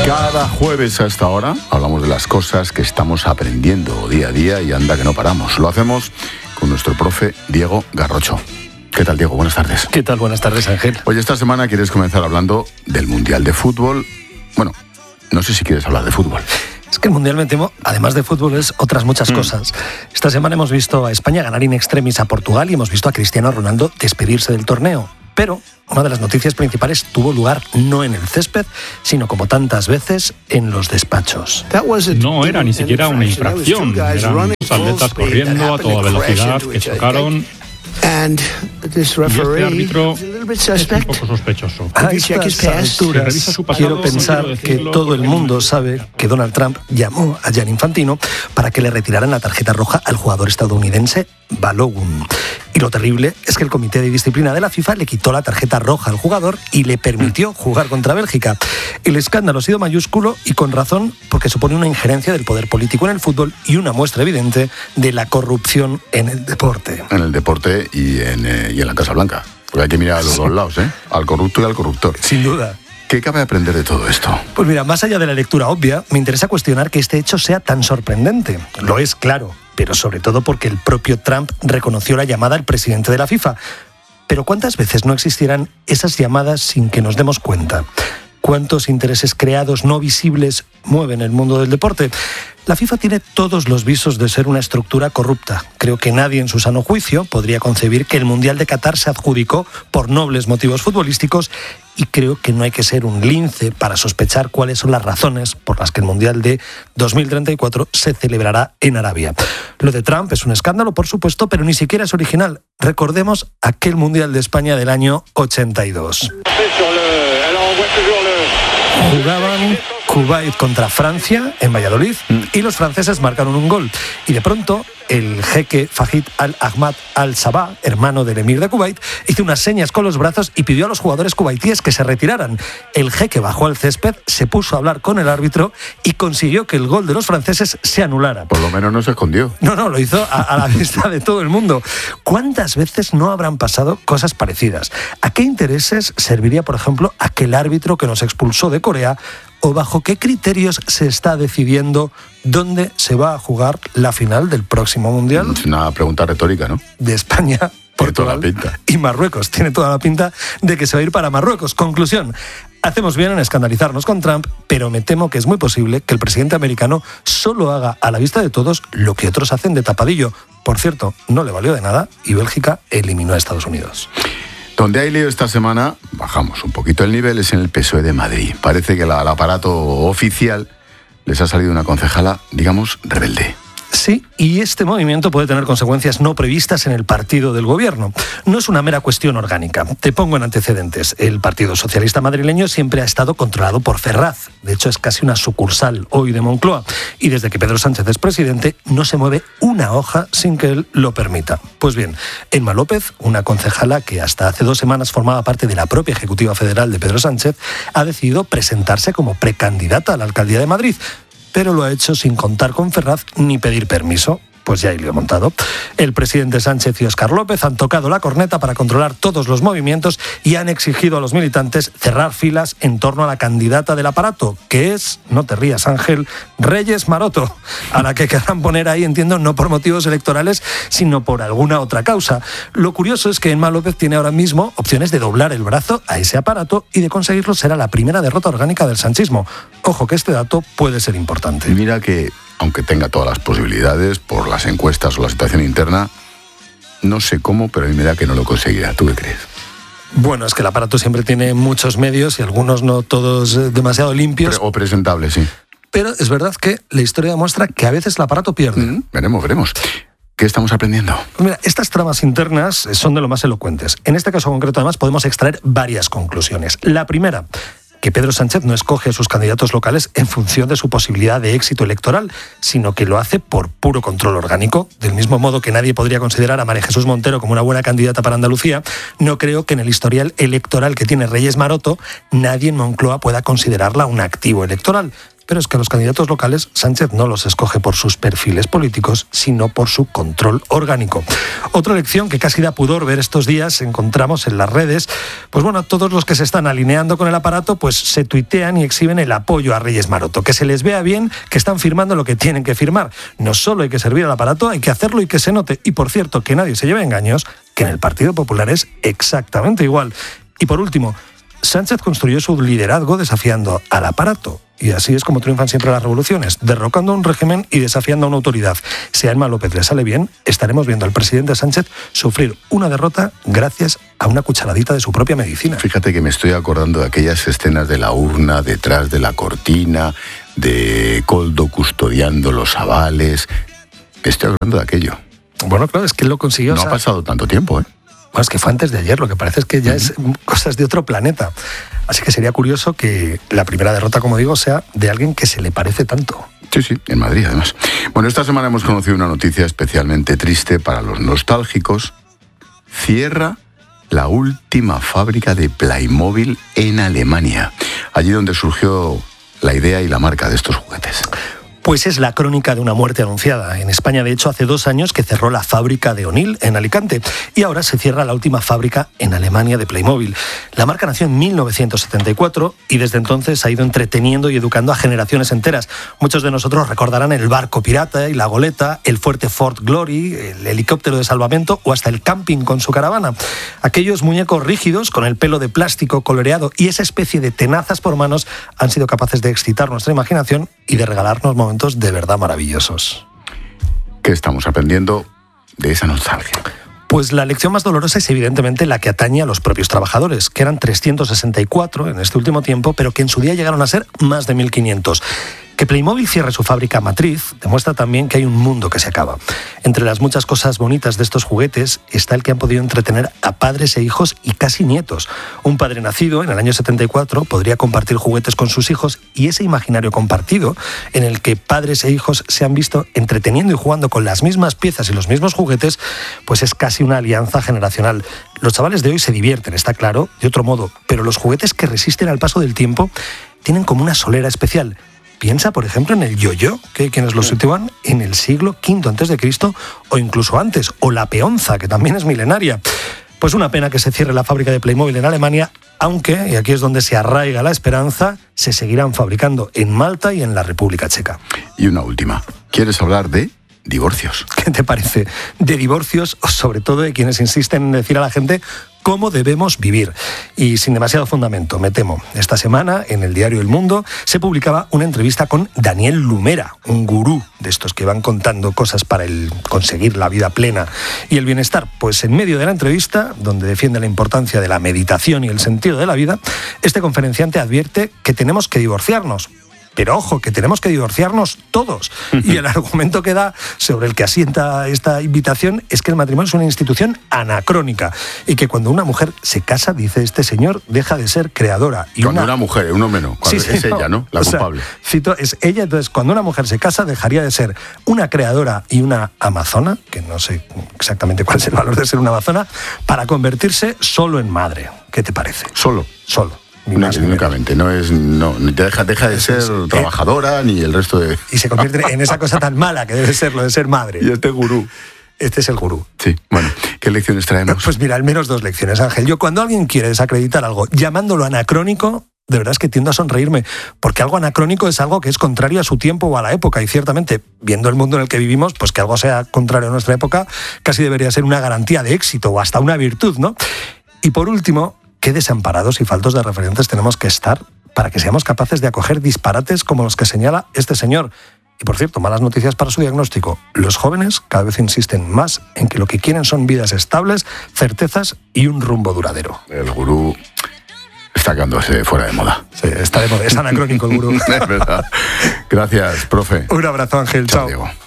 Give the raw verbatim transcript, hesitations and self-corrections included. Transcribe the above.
Cada jueves a esta hora hablamos de las cosas que estamos aprendiendo día a día y anda que no paramos. Lo hacemos con nuestro profe Diego Garrocho. ¿Qué tal, Diego? Buenas tardes. ¿Qué tal? Buenas tardes, Ángel. Oye, esta semana quieres comenzar hablando del Mundial de Fútbol. Bueno, no sé si quieres hablar de fútbol. Es que el Mundial, me temo, además de fútbol, es otras muchas mm. cosas. Esta semana hemos visto a España ganar in extremis a Portugal y hemos visto a Cristiano Ronaldo despedirse del torneo. Pero una de las noticias principales tuvo lugar no en el césped, sino como tantas veces en los despachos. No era ni siquiera una infracción. Eran dos atletas corriendo a toda velocidad que chocaron. Y este árbitro es un poco sospechoso. A estas alturas, quiero pensar que todo el mundo sabe que Donald Trump llamó a Gianni Infantino para que le retiraran la tarjeta roja al jugador estadounidense Balogun. Y lo terrible es que el Comité de Disciplina de la FIFA le quitó la tarjeta roja al jugador y le permitió jugar contra Bélgica. El escándalo ha sido mayúsculo y con razón, porque supone una injerencia del poder político en el fútbol y una muestra evidente de la corrupción en el deporte. En el deporte y en, eh, y en la Casa Blanca. Porque hay que mirar a los dos lados, ¿eh? Al corrupto y al corruptor. Sin duda. ¿Qué cabe aprender de todo esto? Pues mira, más allá de la lectura obvia, me interesa cuestionar que este hecho sea tan sorprendente. Lo es, claro, pero sobre todo porque el propio Trump reconoció la llamada al presidente de la FIFA. Pero ¿cuántas veces no existirán esas llamadas sin que nos demos cuenta? ¿Cuántos intereses creados no visibles mueven el mundo del deporte? La FIFA tiene todos los visos de ser una estructura corrupta. Creo que nadie en su sano juicio podría concebir que el Mundial de Qatar se adjudicó por nobles motivos futbolísticos y creo que no hay que ser un lince para sospechar cuáles son las razones por las que el Mundial de dos mil treinta y cuatro se celebrará en Arabia. Lo de Trump es un escándalo, por supuesto, pero ni siquiera es original. Recordemos aquel Mundial de España del año ochenta y dos. Jugaban Kuwait contra Francia en Valladolid y los franceses marcaron un gol. Y de pronto el jeque Fahid al-Ahmad al-Sabah, hermano del emir de Kuwait, hizo unas señas con los brazos y pidió a los jugadores kuwaitíes que se retiraran. El jeque bajó al césped, se puso a hablar con el árbitro y consiguió que el gol de los franceses se anulara. Por lo menos no se escondió. No, no, lo hizo a, a la vista de todo el mundo. ¿Cuántas veces no habrán pasado cosas parecidas? ¿A qué intereses serviría, por ejemplo, aquel árbitro que nos expulsó de Corea? ¿O bajo qué criterios se está decidiendo dónde se va a jugar la final del próximo Mundial? Es una pregunta retórica, ¿no? De España, Portugal y Marruecos. Tiene toda la pinta de que se va a ir para Marruecos. Conclusión, hacemos bien en escandalizarnos con Trump, pero me temo que es muy posible que el presidente americano solo haga a la vista de todos lo que otros hacen de tapadillo. Por cierto, no le valió de nada y Bélgica eliminó a Estados Unidos. Donde hay lío esta semana, bajamos un poquito el nivel, es en el P S O E de Madrid. Parece que la, el aparato oficial les ha salido una concejala, digamos, rebelde. Sí, y este movimiento puede tener consecuencias no previstas en el partido del gobierno. No es una mera cuestión orgánica. Te pongo en antecedentes. El Partido Socialista madrileño siempre ha estado controlado por Ferraz. De hecho, es casi una sucursal hoy de Moncloa. Y desde que Pedro Sánchez es presidente, no se mueve una hoja sin que él lo permita. Pues bien, Emma López, una concejala que hasta hace dos semanas formaba parte de la propia Ejecutiva Federal de Pedro Sánchez, ha decidido presentarse como precandidata a la alcaldía de Madrid. Pero lo ha hecho sin contar con Ferraz ni pedir permiso. Pues ya hay lío montado. El presidente Sánchez y Óscar López han tocado la corneta para controlar todos los movimientos y han exigido a los militantes cerrar filas en torno a la candidata del aparato, que es, no te rías Ángel, Reyes Maroto, a la que querrán poner ahí, entiendo, no por motivos electorales, sino por alguna otra causa. Lo curioso es que Emma López tiene ahora mismo opciones de doblar el brazo a ese aparato y de conseguirlo será la primera derrota orgánica del sanchismo. Ojo que este dato puede ser importante. Mira que, aunque tenga todas las posibilidades, por las encuestas o la situación interna, no sé cómo, pero a mí me da que no lo conseguirá. ¿Tú qué crees? Bueno, es que el aparato siempre tiene muchos medios y algunos no todos demasiado limpios. Pre- o presentables, sí. Pero es verdad que la historia demuestra que a veces el aparato pierde. Mm, veremos, veremos. ¿Qué estamos aprendiendo? Pues mira, estas tramas internas son de lo más elocuentes. En este caso concreto, además, podemos extraer varias conclusiones. La primera, que Pedro Sánchez no escoge a sus candidatos locales en función de su posibilidad de éxito electoral, sino que lo hace por puro control orgánico. Del mismo modo que nadie podría considerar a María Jesús Montero como una buena candidata para Andalucía, no creo que en el historial electoral que tiene Reyes Maroto, nadie en Moncloa pueda considerarla un activo electoral. Pero es que a los candidatos locales Sánchez no los escoge por sus perfiles políticos, sino por su control orgánico. Otra elección que casi da pudor ver estos días encontramos en las redes. Pues bueno, todos los que se están alineando con el aparato pues se tuitean y exhiben el apoyo a Reyes Maroto. Que se les vea bien que están firmando lo que tienen que firmar. No solo hay que servir al aparato, hay que hacerlo y que se note. Y por cierto, que nadie se lleve engaños, que en el Partido Popular es exactamente igual. Y por último, Sánchez construyó su liderazgo desafiando al aparato. Y así es como triunfan siempre las revoluciones, derrocando un régimen y desafiando a una autoridad. Si a Emma López le sale bien, estaremos viendo al presidente Sánchez sufrir una derrota gracias a una cucharadita de su propia medicina. Fíjate que me estoy acordando de aquellas escenas de la urna, detrás de la cortina, de Coldo custodiando los avales. Me estoy acordando de aquello. Bueno, claro, es que él lo consiguió. No o sea, ha pasado tanto tiempo, ¿eh? Bueno, es que fue antes de ayer, lo que parece es que ya uh-huh. es cosas de otro planeta. Así que sería curioso que la primera derrota, como digo, sea de alguien que se le parece tanto. Sí, sí, en Madrid además. Bueno, esta semana hemos conocido una noticia especialmente triste para los nostálgicos. Cierra la última fábrica de Playmobil en Alemania, allí donde surgió la idea y la marca de estos juguetes. Pues es la crónica de una muerte anunciada. En España, de hecho, hace dos años que cerró la fábrica de O'Neill en Alicante y ahora se cierra la última fábrica en Alemania de Playmobil. La marca nació en mil novecientos setenta y cuatro y desde entonces ha ido entreteniendo y educando a generaciones enteras. Muchos de nosotros recordarán el barco pirata y la goleta, el fuerte Ford Glory, el helicóptero de salvamento o hasta el camping con su caravana. Aquellos muñecos rígidos con el pelo de plástico coloreado y esa especie de tenazas por manos han sido capaces de excitar nuestra imaginación y de regalarnos momentos de verdad maravillosos. ¿Qué estamos aprendiendo de esa nostalgia? Pues la lección más dolorosa es evidentemente la que atañe a los propios trabajadores, que eran trescientos sesenta y cuatro en este último tiempo, pero que en su día llegaron a ser más de mil quinientos. Que Playmobil cierre su fábrica matriz demuestra también que hay un mundo que se acaba. Entre las muchas cosas bonitas de estos juguetes está el que han podido entretener a padres e hijos y casi nietos. Un padre nacido en el año setenta y cuatro podría compartir juguetes con sus hijos y ese imaginario compartido en el que padres e hijos se han visto entreteniendo y jugando con las mismas piezas y los mismos juguetes, pues es casi una alianza generacional. Los chavales de hoy se divierten, está claro, de otro modo, pero los juguetes que resisten al paso del tiempo tienen como una solera especial. Piensa, por ejemplo, en el yo-yo, que hay quienes lo sitúan en el siglo quinto antes de Cristo o incluso antes, o la peonza, que también es milenaria. Pues una pena que se cierre la fábrica de Playmobil en Alemania, aunque, y aquí es donde se arraiga la esperanza, se seguirán fabricando en Malta y en la República Checa. Y una última, ¿quieres hablar de divorcios? ¿Qué te parece? De divorcios, o sobre todo de quienes insisten en decir a la gente cómo debemos vivir. Y sin demasiado fundamento, me temo. Esta semana, en el diario El Mundo, se publicaba una entrevista con Daniel Lumera, un gurú de estos que van contando cosas para el conseguir la vida plena y el bienestar. Pues en medio de la entrevista, donde defiende la importancia de la meditación y el sentido de la vida, este conferenciante advierte que tenemos que divorciarnos. Pero ojo, que tenemos que divorciarnos todos. Y el argumento que da sobre el que asienta esta invitación es que el matrimonio es una institución anacrónica y que cuando una mujer se casa, dice este señor, deja de ser creadora. Y cuando una, una mujer, uno menos, cuando sí, sí, es no, ella, ¿no? La culpable. Sea, cito, es ella, entonces cuando una mujer se casa dejaría de ser una creadora y una amazona, que no sé exactamente cuál es el valor de ser una amazona, para convertirse solo en madre. ¿Qué te parece? Solo. Solo. No, únicamente, no es, no, deja, deja de ser sí, trabajadora eh, ni el resto de... Y se convierte en esa cosa tan mala que debe ser lo de ser madre. Y este gurú. Este es el gurú. Sí, bueno, ¿qué lecciones traemos? Pues mira, al menos dos lecciones, Ángel. Yo cuando alguien quiere desacreditar algo llamándolo anacrónico, de verdad es que tiendo a sonreírme, porque algo anacrónico es algo que es contrario a su tiempo o a la época, y ciertamente, viendo el mundo en el que vivimos, pues que algo sea contrario a nuestra época casi debería ser una garantía de éxito o hasta una virtud, ¿no? Y por último, qué desamparados y faltos de referentes tenemos que estar para que seamos capaces de acoger disparates como los que señala este señor. Y por cierto, malas noticias para su diagnóstico. Los jóvenes cada vez insisten más en que lo que quieren son vidas estables, certezas y un rumbo duradero. El gurú está quedándose fuera de moda. Sí, está de moda. Es anacrónico el gurú. Es verdad. Gracias, profe. Un abrazo, Ángel. Chao. Chao, Diego.